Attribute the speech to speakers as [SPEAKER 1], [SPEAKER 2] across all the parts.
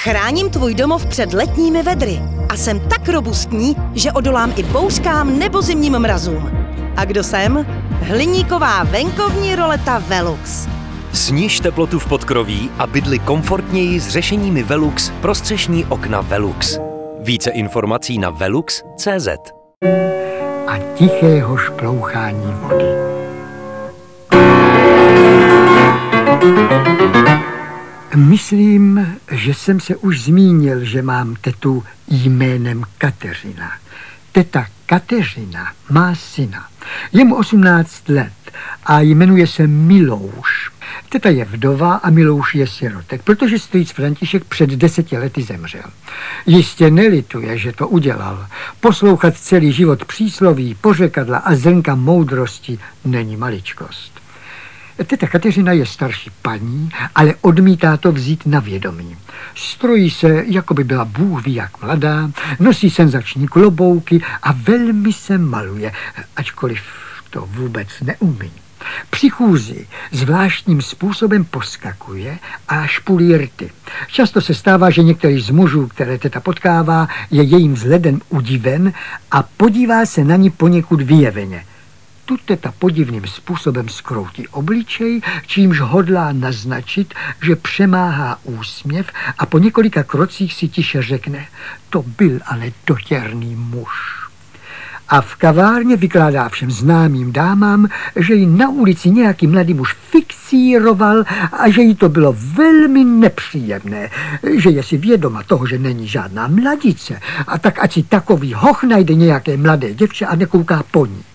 [SPEAKER 1] Chráním tvůj domov před letními vedry a jsem tak robustní, že odolám i bouřkám nebo zimním mrazům. A kdo jsem? Hliníková venkovní roleta Velux.
[SPEAKER 2] Sniž teplotu v podkroví a bydli komfortněji s řešeními Velux pro střešní okna Velux. Více informací na velux.cz.
[SPEAKER 3] A tichého šplouchání vody. Myslím, že jsem se už zmínil, že mám tetu jménem Kateřina. Teta Kateřina má syna. Je mu 18 let a jmenuje se Milouš. Teta je vdova a Milouš je sirotek, protože strýc František před 10 lety zemřel. Jistě nelituje, že to udělal. Poslouchat celý život přísloví, pořekadla a zrnka moudrosti není maličkost. Teta Kateřina je starší paní, ale odmítá to vzít na vědomí. Strojí se, jako by byla Bůh ví jak mladá, nosí senzační klobouky a velmi se maluje, ačkoliv to vůbec neumí. Při chůzi zvláštním způsobem poskakuje a špulí rty. Často se stává, že některý z mužů, které teta potkává, je jejím vzhledem udiven a podívá se na ní poněkud vyjeveně. Tu teta podivným způsobem skroutí obličej, čímž hodlá naznačit, že přemáhá úsměv a po několika krocích si tiše řekne: to byl ale dotěrný muž. A v kavárně vykládá všem známým dámám, že ji na ulici nějaký mladý muž fixíroval a že jí to bylo velmi nepříjemné, že je si vědoma toho, že není žádná mladice, a tak ať si takový hoch najde nějaké mladé děvče a nekouká po ní.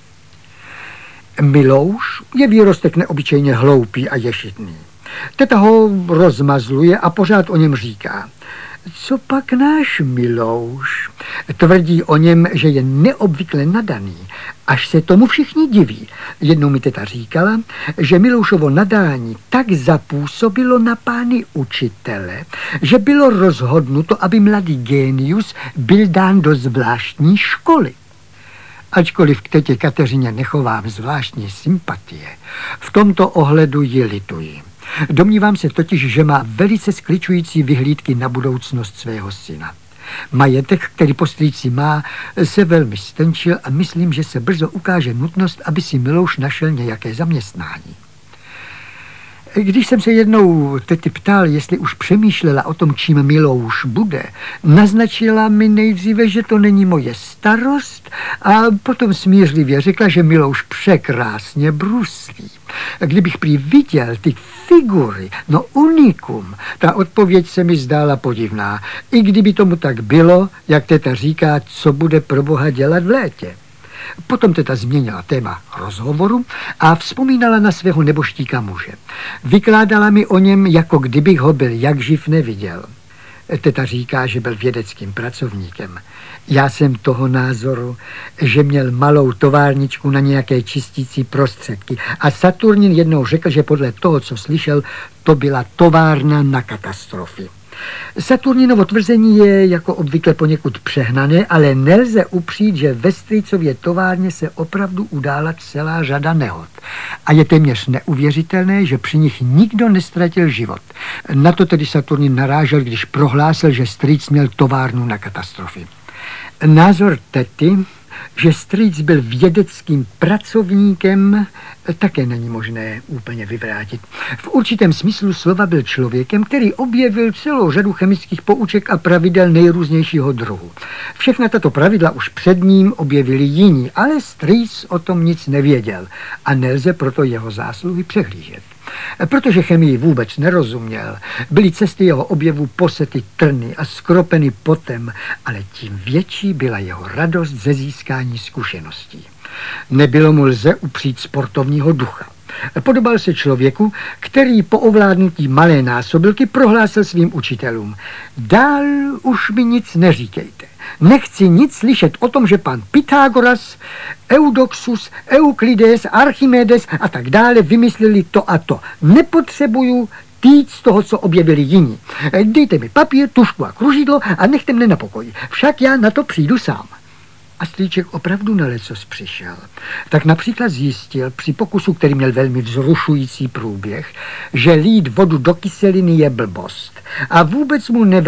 [SPEAKER 3] Milouš je výrostek neobyčejně hloupý a ješitný. Teta ho rozmazluje a pořád o něm říká: co pak náš Milouš? Tvrdí o něm, že je neobvykle nadaný, až se tomu všichni diví. Jednou mi teta říkala, že Miloušovo nadání tak zapůsobilo na pány učitele, že bylo rozhodnuto, aby mladý génius byl dán do zvláštní školy. Ačkoliv k tetě Kateřině nechovám zvláštní sympatie, v tomto ohledu ji lituji. Domnívám se totiž, že má velice skličující vyhlídky na budoucnost svého syna. Majetek, který po strýci má, se velmi stenčil a myslím, že se brzo ukáže nutnost, aby si Milouš našel nějaké zaměstnání. Když jsem se jednou tety ptal, jestli už přemýšlela o tom, čím Milouš bude, naznačila mi nejdříve, že to není moje starost, a potom smířlivě řekla, že Milouš překrásně bruslí. Kdybych prý viděl ty figury, no unikum, ta odpověď se mi zdála podivná. I kdyby tomu tak bylo, jak teta říká, co bude pro Boha dělat v létě. Potom teta změnila téma rozhovoru a vzpomínala na svého neboštíka muže. Vykládala mi o něm, jako kdybych ho byl jak živ neviděl. Teta říká, že byl vědeckým pracovníkem. Já jsem toho názoru, že měl malou továrničku na nějaké čistící prostředky a Saturnin jednou řekl, že podle toho, co slyšel, to byla továrna na katastrofy. Saturninovo tvrzení je jako obvykle poněkud přehnané, ale nelze upřít, že ve strýcově továrně se opravdu udála celá řada nehod. A je téměř neuvěřitelné, že při nich nikdo nestratil život. Na to tedy Saturnin narážel, když prohlásil, že strýc měl továrnu na katastrofy. Názor tety, že strýc byl vědeckým pracovníkem, také není možné úplně vyvrátit. V určitém smyslu slova byl člověkem, který objevil celou řadu chemických pouček a pravidel nejrůznějšího druhu. Všechna tato pravidla už před ním objevili jiní, ale strýc o tom nic nevěděl a nelze proto jeho zásluhy přehlížet. Protože chemii vůbec nerozuměl, byly cesty jeho objevu posety trny a skropeny potem, ale tím větší byla jeho radost ze získání zkušeností. Nebylo mu lze upřít sportovního ducha. Podobal se člověku, který po ovládnutí malé násobilky prohlásil svým učitelům: dál už mi nic neříkejte. Nechci nic slyšet o tom, že pan Pythagoras, Eudoxus, Euklides, Archimedes a tak dále vymysleli to a to. Nepotřebuju týc z toho, co objevili jiní. Dejte mi papír, tužku a kružidlo a nechte mne na pokoji. Však já na to přijdu sám. A strýček opravdu na lecos přišel. Tak například zjistil při pokusu, který měl velmi vzrušující průběh, že lít vodu do kyseliny je blbost. A vůbec mu